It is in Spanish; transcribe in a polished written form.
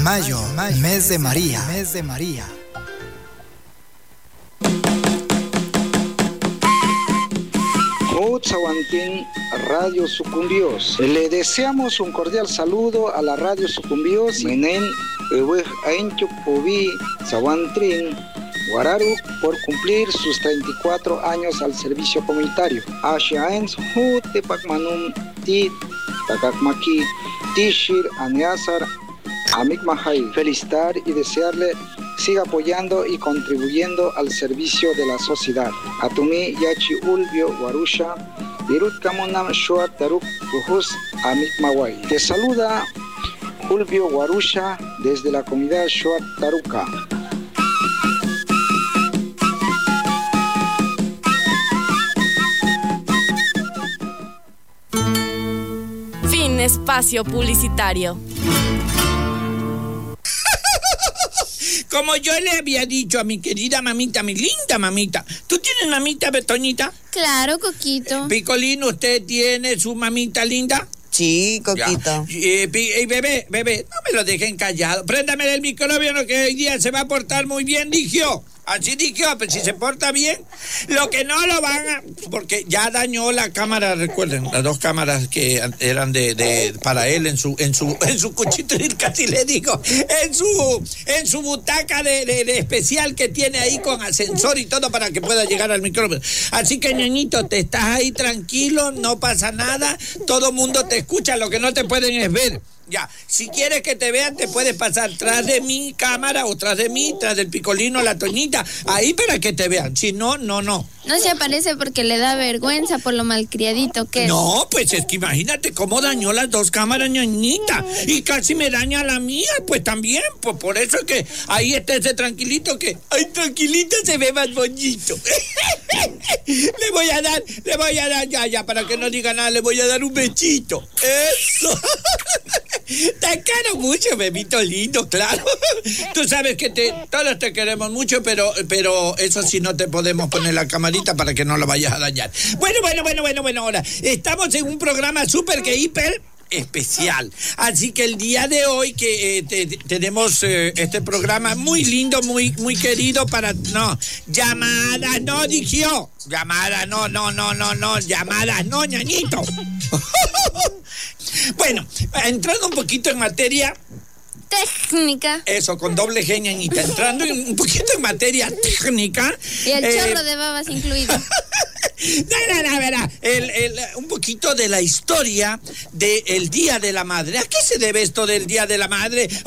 mayo, mes de María. Mes de María. Sawantin, Radio Sucumbios. Le deseamos un cordial saludo a la Radio Sucumbios. Menen, Ainchuk Pubi, Sawantrin, Guararuk, por cumplir sus 34 años al servicio comunitario. Ashaens, Hu, Tepakmanum, Tit, Takakmaki, Tishir, Aniasar, Amik Mahai. Felicitar y desearle siga apoyando y contribuyendo al servicio de la sociedad. Atumi Yachi Ulvio Warusha, Virut Kamonam Shuat Taruk Puhus Amik Mawai. Te saluda Ulvio Warusha desde la comunidad Shuat Taruka. Fin espacio publicitario. Como yo le había dicho a mi querida mamita, mi linda mamita. ¿Tú tienes mamita, Betoñita? Claro, Coquito. Picolín, ¿usted tiene su mamita linda? Sí, Coquito. Bebé, no me lo dejen callado. Préndame el micrófono que hoy día se va a portar muy bien, dijo. Así dijo, pero si se porta bien, lo que no lo van a... Porque ya dañó la cámara, recuerden, las dos cámaras que eran para él en su cuchito, casi le digo, en su butaca de especial que tiene ahí con ascensor y todo para que pueda llegar al micrófono. Así que, ñañito, te estás ahí tranquilo, no pasa nada, todo mundo te escucha, lo que no te pueden es ver. Ya, si quieres que te vean, te puedes pasar tras de mi cámara o tras de mí, tras del Picolino, la Toñita, ahí para que te vean. Si no, no. No se aparece porque le da vergüenza por lo malcriadito que es. No, pues es que imagínate cómo dañó las dos cámaras, ñañita, y casi me daña la mía, pues también, pues por eso es que ahí está ese tranquilito que, ay, tranquilito se ve más bonito. Le voy a dar, ya, para que no diga nada, le voy a dar un besito. Eso. Te quiero mucho, bebito lindo, claro. Tú sabes que todos te queremos mucho, pero eso sí no te podemos poner la camarita para que no lo vayas a dañar. Bueno, ahora estamos en un programa súper que hiper especial. Así que el día de hoy que tenemos este programa muy lindo, muy querido para... No, llamadas no, dijo. Llamadas no, llamadas no, ñañito. Bueno, entrando un poquito en materia... técnica. Eso, con doble G, ñañita. Entrando un poquito en materia técnica... Y el chorro de babas incluido. No, verá, un poquito de la historia del Día de la Madre. ¿A qué se debe esto del Día de la Madre?